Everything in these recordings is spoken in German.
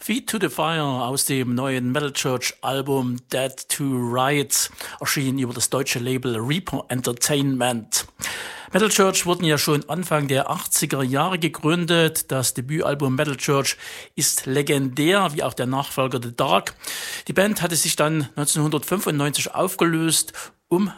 Feet to the Fire aus dem neuen Metal Church Album Dead to Rights, erschienen über das deutsche Label Reaper Entertainment. Metal Church wurden ja schon Anfang der 80er Jahre gegründet. Das Debütalbum Metal Church ist legendär, wie auch der Nachfolger The Dark. Die Band hatte sich dann 1995 aufgelöst, um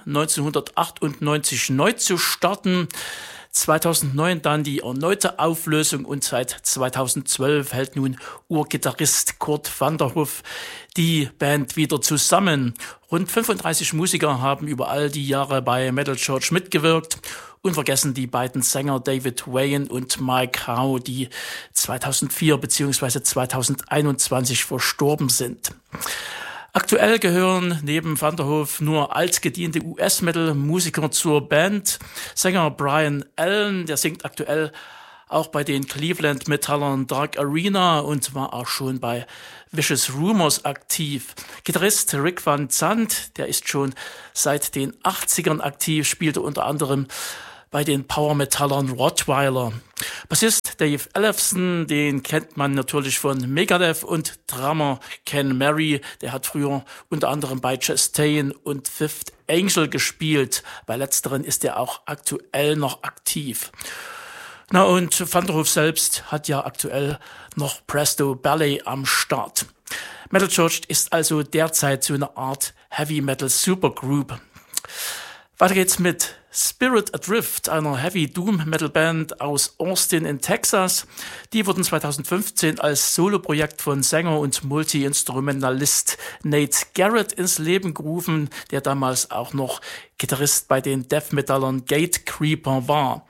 1998 neu zu starten. 2009 dann die erneute Auflösung und seit 2012 hält nun Urgitarrist Kurt van der Hoef die Band wieder zusammen. Rund 35 Musiker haben über all die Jahre bei Metal Church mitgewirkt. Unvergessen die beiden Sänger David Wayne und Mike Howe, die 2004 bzw. 2021 verstorben sind. Aktuell gehören neben Van der Hoef nur altgediente US-Metal-Musiker zur Band. Sänger Brian Allen, der singt aktuell auch bei den Cleveland-Metallern Dark Arena und war auch schon bei Vicious Rumors aktiv. Gitarrist Rick Van Zandt, der ist schon seit den 80ern aktiv, spielte unter anderem bei den Power-Metallern Rottweiler. Bassist Dave Ellefson, den kennt man natürlich von Megadeth, und Drummer Ken Mary, der hat früher unter anderem bei Chastain und Fifth Angel gespielt. Bei letzteren ist er auch aktuell noch aktiv. Na, und Van der Hoef selbst hat ja aktuell noch Presto Ballet am Start. Metal Church ist also derzeit so eine Art Heavy Metal Supergroup. Weiter geht's mit Spirit Adrift, einer Heavy Doom Metal Band aus Austin in Texas. Die wurden 2015 als Soloprojekt von Sänger und Multi-Instrumentalist Nate Garrett ins Leben gerufen, der damals auch noch Gitarrist bei den Death-Metallern Gatecreeper war.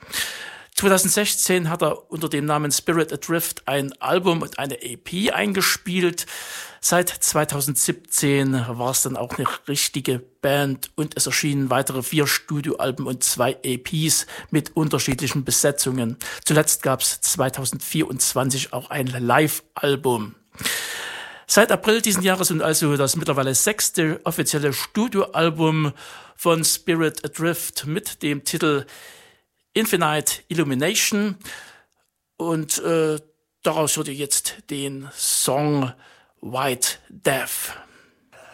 2016 hat er unter dem Namen Spirit Adrift ein Album und eine EP eingespielt. Seit 2017 war es dann auch eine richtige Band und es erschienen weitere 4 Studioalben und 2 EPs mit unterschiedlichen Besetzungen. Zuletzt gab es 2024 auch ein Live-Album. Seit April diesen Jahres und also das mittlerweile 6. offizielle Studioalbum von Spirit Adrift mit dem Titel Infinite Illumination, und daraus hört ihr jetzt den Song White Death.